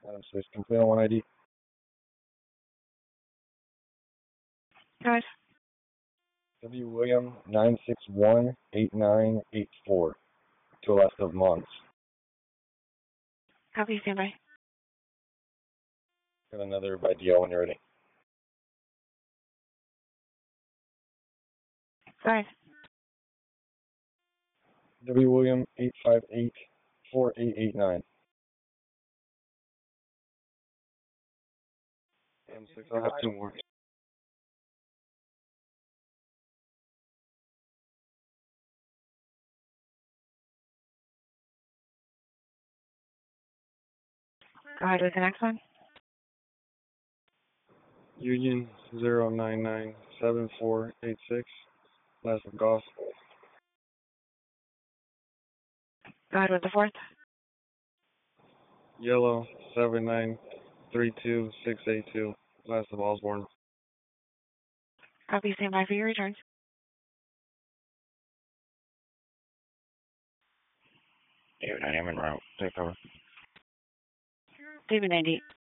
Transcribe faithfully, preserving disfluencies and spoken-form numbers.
Adam six, complete on one I D. Guys. W. William nine six one eight nine eight four to west of Mons. Copy, stand by. Got another by D L when you're ready. Go ahead. W. William eight five eight four eight eight nine. Adam six, I'll have two more. Go ahead with the next one. Union zero nine nine seven four eight six, last of golf. Go ahead with the fourth. Yellow seven nine three two six eight two, last of Osborne. Copy, stand by for your returns. David, I am en route. Take over. David ninety-eight.